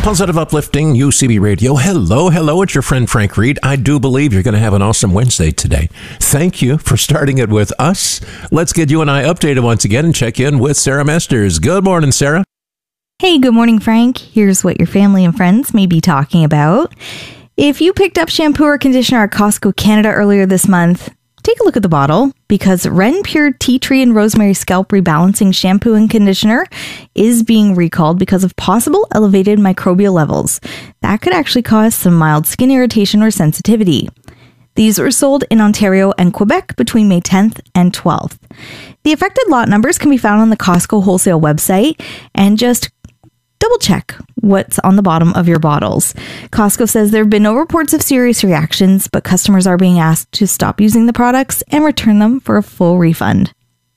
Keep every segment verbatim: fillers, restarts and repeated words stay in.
Positive, uplifting U C B Radio. Hello, hello, it's your friend Frank Reed. I do believe you're going to have an awesome Wednesday today. Thank you for starting it with us. Let's get you and I updated once again and check in with Sarah Masters. Good morning, Sarah. Hey, good morning, Frank. Here's what your family and friends may be talking about. If you picked up shampoo or conditioner at Costco Canada earlier this month, take a look at the bottle, because Ren Pure Tea Tree and Rosemary Scalp Rebalancing Shampoo and Conditioner is being recalled because of possible elevated microbial levels. That could actually cause some mild skin irritation or sensitivity. These were sold in Ontario and Quebec between May tenth and twelfth. The affected lot numbers can be found on the Costco wholesale website, and just double check what's on the bottom of your bottles. Costco says there have been no reports of serious reactions, but customers are being asked to stop using the products and return them for a full refund.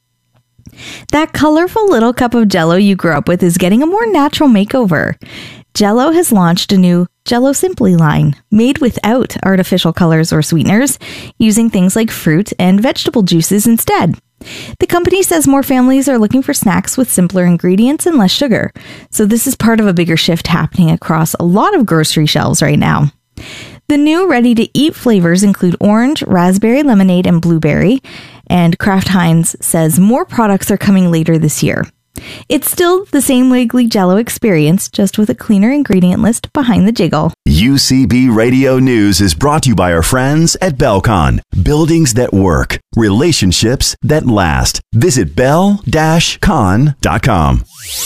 That colorful little cup of Jell-O you grew up with is getting a more natural makeover. Jell-O has launched a new Jell-O Simply line, made without artificial colors or sweeteners, using things like fruit and vegetable juices instead. The company says more families are looking for snacks with simpler ingredients and less sugar, so this is part of a bigger shift happening across a lot of grocery shelves right now. The new ready-to-eat flavors include orange, raspberry, lemonade, and blueberry, and Kraft Heinz says more products are coming later this year. It's still the same wiggly Jell-O experience, just with a cleaner ingredient list behind the jiggle. U C B Radio News is brought to you by our friends at Belcon. Buildings that work. Relationships that last. Visit bell dash con dot com.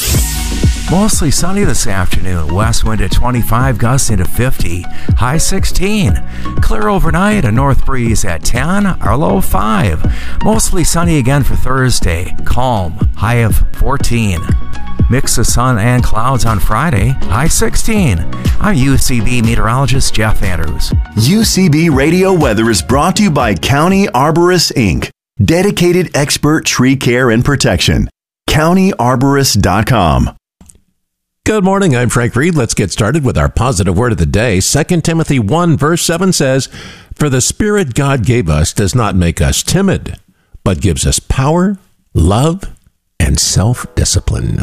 Mostly sunny this afternoon. West wind at twenty-five, gusts into fifty. High sixteen. Clear overnight, a north breeze at ten, our low five. Mostly sunny again for Thursday. Calm, high of fourteen. Mix of sun and clouds on Friday, high sixteen. I'm U C B meteorologist Jeff Andrews. U C B Radio Weather is brought to you by County Arborists, Incorporated. Dedicated expert tree care and protection. county arborist dot com. Good morning, I'm Frank Reed. Let's get started with our positive word of the day. Second Timothy one verse seven says, "For the Spirit God gave us does not make us timid, but gives us power, love, and self-discipline."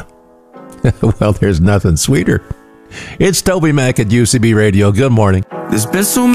Well, there's nothing sweeter. It's Toby Mac at U C B Radio. Good morning. There's been so